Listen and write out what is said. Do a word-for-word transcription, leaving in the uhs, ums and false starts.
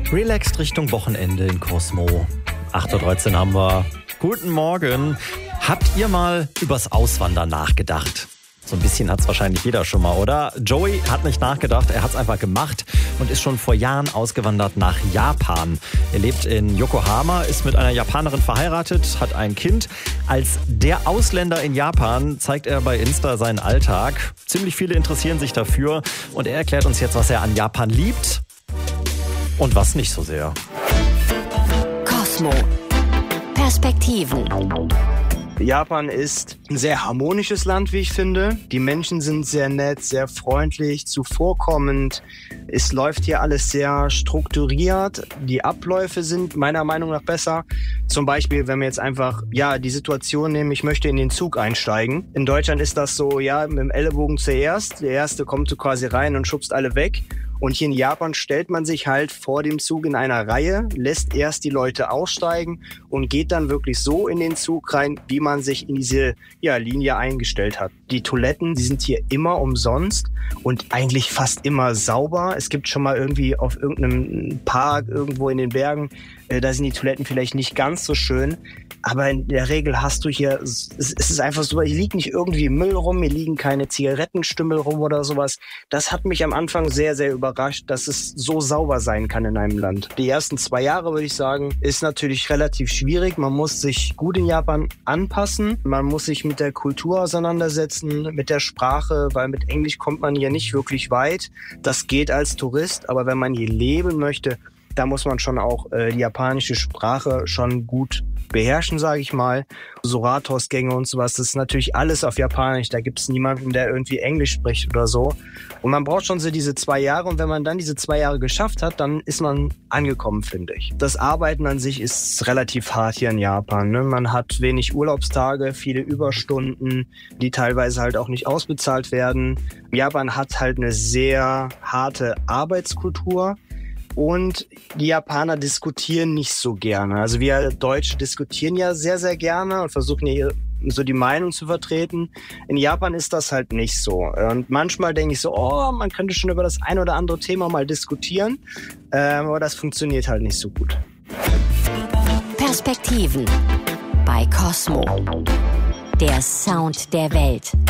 Relaxed Richtung Wochenende in Cosmo. acht Uhr dreizehn haben wir. Guten Morgen. Habt ihr mal übers Auswandern nachgedacht? So ein bisschen hat's wahrscheinlich jeder schon mal, oder? Joey hat nicht nachgedacht, er hat's einfach gemacht und ist schon vor Jahren ausgewandert nach Japan. Er lebt in Yokohama, ist mit einer Japanerin verheiratet, hat ein Kind. Als der Ausländer in Japan zeigt er bei Insta seinen Alltag. Ziemlich viele interessieren sich dafür und er erklärt uns jetzt, was er an Japan liebt und was nicht so sehr. Cosmo. Perspektiven. Japan ist ein sehr harmonisches Land, wie ich finde. Die Menschen sind sehr nett, sehr freundlich, zuvorkommend. Es läuft hier alles sehr strukturiert. Die Abläufe sind meiner Meinung nach besser. Zum Beispiel, wenn wir jetzt einfach ja die Situation nehmen, ich möchte in den Zug einsteigen. In Deutschland ist das so, ja, mit dem Ellenbogen zuerst. Der Erste kommt so quasi rein und schubst alle weg. Und hier in Japan stellt man sich halt vor dem Zug in einer Reihe, lässt erst die Leute aussteigen und geht dann wirklich so in den Zug rein, wie man sich in diese ja, Linie eingestellt hat. Die Toiletten, die sind hier immer umsonst und eigentlich fast immer sauber. Es gibt schon mal irgendwie auf irgendeinem Park irgendwo in den Bergen, äh, da sind die Toiletten vielleicht nicht ganz so schön. Aber in der Regel hast du hier, es ist einfach so, hier liegt nicht irgendwie Müll rum, hier liegen keine Zigarettenstümmel rum oder sowas. Das hat mich am Anfang sehr, sehr überrascht, dass es so sauber sein kann in einem Land. Die ersten zwei Jahre, würde ich sagen, ist natürlich relativ schwierig. Man muss sich gut in Japan anpassen. Man muss sich mit der Kultur auseinandersetzen, mit der Sprache, weil mit Englisch kommt man hier nicht wirklich weit. Das geht als Tourist, aber wenn man hier leben möchte, da muss man schon auch äh, die japanische Sprache schon gut beherrschen, sage ich mal. So Rathausgänge und sowas, das ist natürlich alles auf Japanisch. Da gibt es niemanden, der irgendwie Englisch spricht oder so. Und man braucht schon so diese zwei Jahre. Und wenn man dann diese zwei Jahre geschafft hat, dann ist man angekommen, finde ich. Das Arbeiten an sich ist relativ hart hier in Japan. Ne? Man hat wenig Urlaubstage, viele Überstunden, die teilweise halt auch nicht ausbezahlt werden. Japan hat halt eine sehr harte Arbeitskultur. Und die Japaner diskutieren nicht so gerne. Also wir Deutsche diskutieren ja sehr, sehr gerne und versuchen ja so die Meinung zu vertreten. In Japan ist das halt nicht so. Und manchmal denke ich so, oh, man könnte schon über das ein oder andere Thema mal diskutieren. Ähm, aber das funktioniert halt nicht so gut. Perspektiven bei Cosmo. Der Sound der Welt.